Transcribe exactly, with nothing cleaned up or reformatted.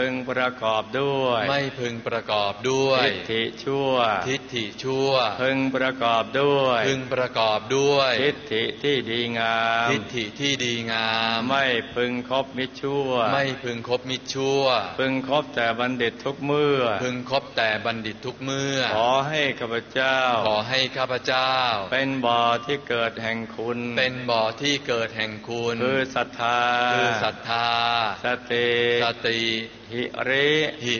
พึงประกอบด้วยไม่พึงประกอบด้วยทิฏฐิชั่วทิฏฐิชั่วพึงประกอบด้วยพึงประกอบด้วยทิฏฐิที่ดีงามทิฏฐิที่ดีงามไม่พึงคบมิตรชั่วไม่พึงคบมิตรชั่วพึงคบแต่บัณฑิตทุกเมื่อพึงคบแต่บัณฑิตทุกเมื่อขอให้ข้าพเจ้าขอให้ข้าพเจ้าเป็นบ่อที่เกิดแห่งคุณเป็นบ่อที่เกิดแห่งคุณคือศรัทธาคือศรัทธาสติสติหิริหิ